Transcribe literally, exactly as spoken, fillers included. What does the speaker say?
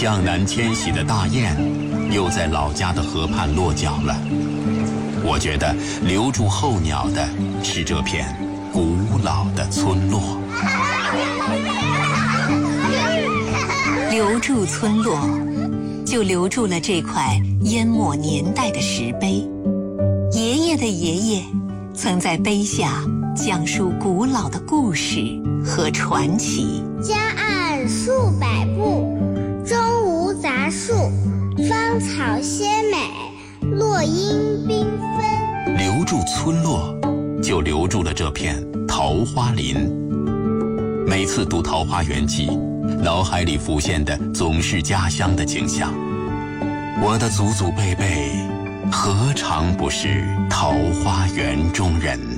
向南迁徙的大雁，又在老家的河畔落脚了。我觉得留住候鸟的是这片古老的村落。 留住村落，就留住了这块淹没年代的石碑。爷爷的爷爷曾在碑下讲述古老的故事和传奇。 江岸数百步，中无杂树，芳草鲜美，落英缤纷。 留住村落，就留住了这片桃花林。每次读《桃花源记》，脑海里浮现的总是家乡的景象。我的祖祖辈辈，何尝不是桃花源中人？